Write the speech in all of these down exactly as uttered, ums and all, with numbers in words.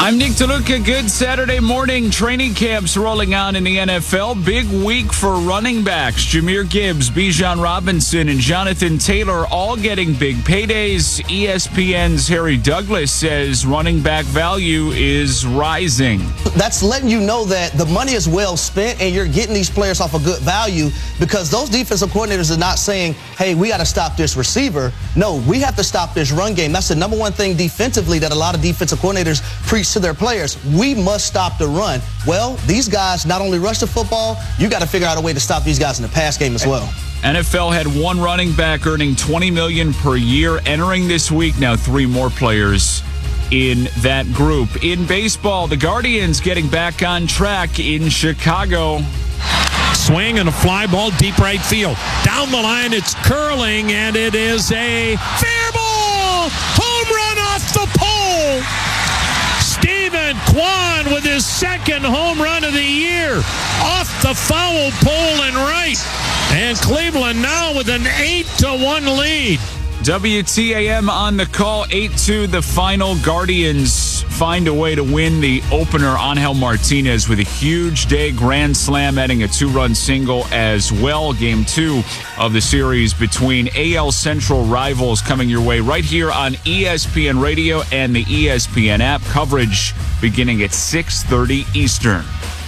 I'm Nick DeLuca. Good Saturday morning. Training camps rolling on in the N F L. Big week for running backs. Jahmyr Gibbs, Bijan Robinson, and Jonathan Taylor all getting big paydays. E S P N's Harry Douglas says running back value is rising. That's letting you know that the money is well spent and you're getting these players off a good value, because those defensive coordinators are not saying, hey, we got to stop this receiver. No, we have to stop this run game. That's the number one thing defensively that a lot of defensive coordinators preach to their players. We must stop the run. Well, these guys not only rush the football, you got to figure out a way to stop these guys in the pass game as well. N F L had one running back earning twenty million dollars per year entering this week. Now three more players in that group. In baseball, the Guardians getting back on track in Chicago. Swing and a fly ball deep right field. Down the line, it's curling, and it is a fair ball. Home run off the pole. Steven Kwan with his second home run of the year off the foul pole and right. And Cleveland now with an eight to one lead. W T A M on the call, eight two the final. Guardians find a way to win the opener. Angel Martinez with a huge day, grand slam, adding a two-run single as well. Game two of the series between A L Central rivals coming your way right here on E S P N Radio and the E S P N app. Coverage beginning at six thirty Eastern.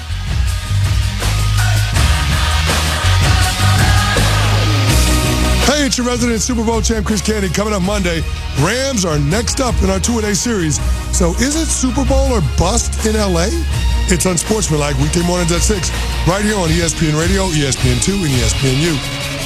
Hey, it's your resident Super Bowl champ, Chris Candy. Coming up Monday, Rams are next up in our two-a-day series. So is it Super Bowl or bust in L A? It's Unsportsmanlike, weekday mornings at six, right here on E S P N Radio, E S P N two, and E S P N U.